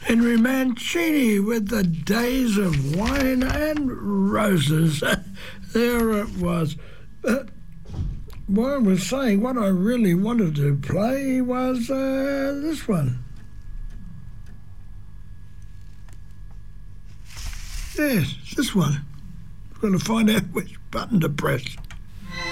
Henry Mancini with the Days of Wine and Roses. There it was. What I was saying, what I really wanted to play was this one. Yes, this one. I've got to find out which button to press.